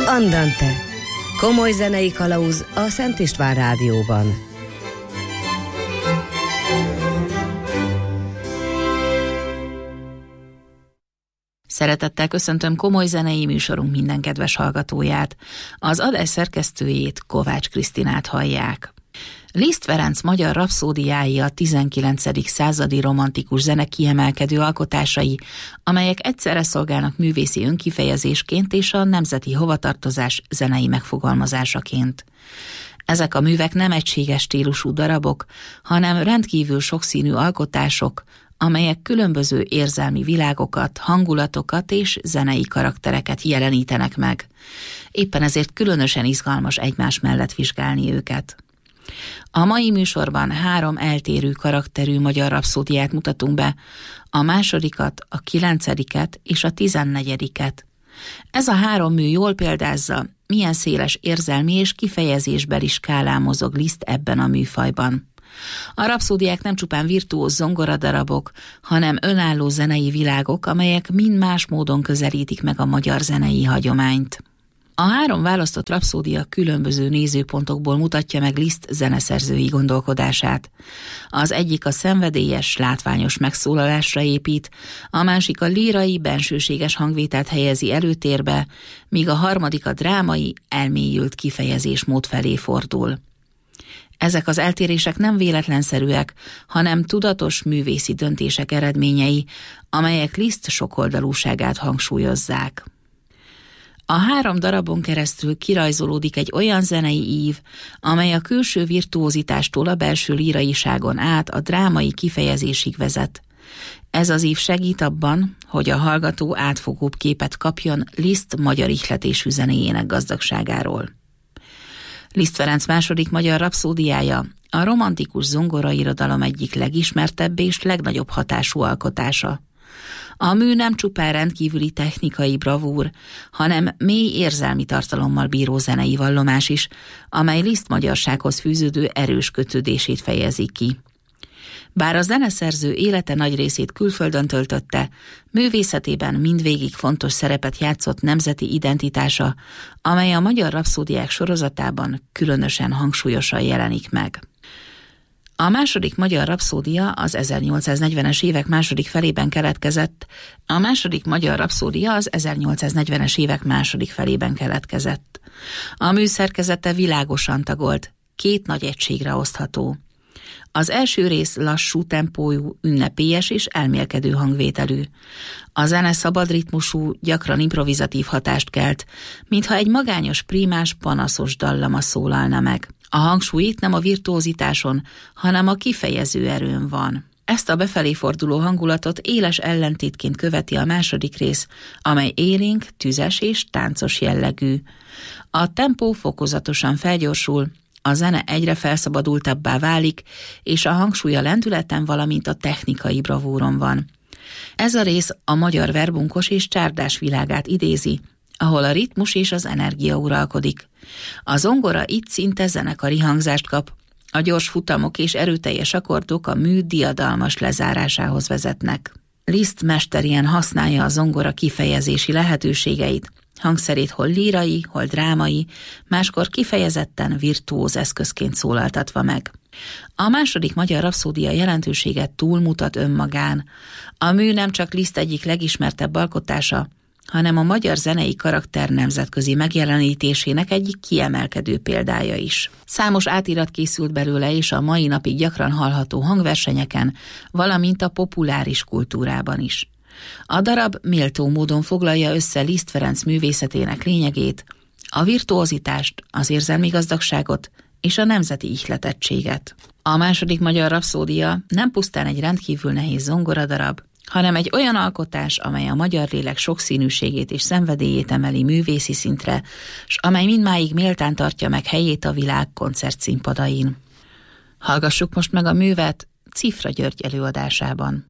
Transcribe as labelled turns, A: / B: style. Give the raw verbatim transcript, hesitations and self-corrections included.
A: Andante. Komoly zenei kalauz a Szent István Rádióban.
B: Szeretettel köszöntöm komoly zenei műsorunk minden kedves hallgatóját. Az adás szerkesztőjét, Kovács Krisztinát hallják. Liszt Ferenc magyar rapszódiái a tizenkilencedik századi romantikus zene kiemelkedő alkotásai, amelyek egyszerre szolgálnak művészi önkifejezésként és a nemzeti hovatartozás zenei megfogalmazásaként. Ezek a művek nem egységes stílusú darabok, hanem rendkívül sokszínű alkotások, amelyek különböző érzelmi világokat, hangulatokat és zenei karaktereket jelenítenek meg. Éppen ezért különösen izgalmas egymás mellett vizsgálni őket. A mai műsorban három eltérő karakterű magyar rapszódiát mutatunk be, a másodikat, a kilencediket és a tizennegyediket. Ez a három mű jól példázza, milyen széles érzelmi és kifejezésbeli skálán mozog Liszt ebben a műfajban. A rapszódiák nem csupán virtuóz zongoradarabok, hanem önálló zenei világok, amelyek mind más módon közelítik meg a magyar zenei hagyományt. A három választott rapszódia különböző nézőpontokból mutatja meg Liszt zeneszerzői gondolkodását. Az egyik a szenvedélyes, látványos megszólalásra épít, a másik a lírai, bensőséges hangvételt helyezi előtérbe, míg a harmadik a drámai, elmélyült kifejezésmód felé fordul. Ezek az eltérések nem véletlenszerűek, hanem tudatos művészi döntések eredményei, amelyek Liszt sokoldalúságát hangsúlyozzák. A három darabon keresztül kirajzolódik egy olyan zenei ív, amely a külső virtuózitástól a belső líraiságon át a drámai kifejezésig vezet. Ez az ív segít abban, hogy a hallgató átfogóbb képet kapjon Liszt magyar ihletésű zenéjének gazdagságáról. Liszt Ferenc második magyar rapszódiája a romantikus zongorairodalom egyik legismertebb és legnagyobb hatású alkotása. A mű nem csupán rendkívüli technikai bravúr, hanem mély érzelmi tartalommal bíró zenei vallomás is, amely Liszt magyarsághoz fűződő erős kötődését fejezi ki. Bár a zeneszerző élete nagy részét külföldön töltötte, művészetében mindvégig fontos szerepet játszott nemzeti identitása, amely a magyar rapszódiák sorozatában különösen hangsúlyosan jelenik meg. A második magyar rapszódia az ezernyolcszáznegyvenes évek második felében keletkezett, a második magyar rapszódia az ezernyolcszáznegyvenes évek második felében keletkezett. A mű szerkezete világosan tagolt, két nagy egységre osztható. Az első rész lassú tempójú, ünnepélyes és elmélkedő hangvételű. A zene szabad ritmusú, gyakran improvizatív hatást kelt, mintha egy magányos, prímás, panaszos dallama szólalna meg. A hangsúly itt nem a virtuózitáson, hanem a kifejező erőn van. Ezt a befelé forduló hangulatot éles ellentétként követi a második rész, amely élénk, tüzes és táncos jellegű. A tempó fokozatosan felgyorsul, a zene egyre felszabadultabbá válik, és a hangsúly a lendületen, valamint a technikai bravúron van. Ez a rész a magyar verbunkos és csárdás világát idézi, ahol a ritmus és az energia uralkodik. A zongora itt szinte zenekari hangzást kap, a gyors futamok és erőteljes akkordok a mű diadalmas lezárásához vezetnek. Liszt mesterien használja a zongora kifejezési lehetőségeit, hangszerét hol lírai, hol drámai, máskor kifejezetten virtuóz eszközként szólaltatva meg. A második magyar rapszódia jelentősége túlmutat önmagán. A mű nem csak Liszt egyik legismertebb alkotása, hanem a magyar zenei karakter nemzetközi megjelenítésének egyik kiemelkedő példája is. Számos átirat készült belőle, és a mai napig gyakran hallható hangversenyeken, valamint a populáris kultúrában is. A darab méltó módon foglalja össze Liszt Ferenc művészetének lényegét, a virtuózitást, az érzelmi gazdagságot és a nemzeti ihletettséget. A második magyar rapszódia nem pusztán egy rendkívül nehéz zongoradarab, hanem egy olyan alkotás, amely a magyar lélek sokszínűségét és szenvedélyét emeli művészi szintre, s amely mindmáig méltán tartja meg helyét a világ koncertszínpadain. Hallgassuk most meg a művet Cifra György előadásában.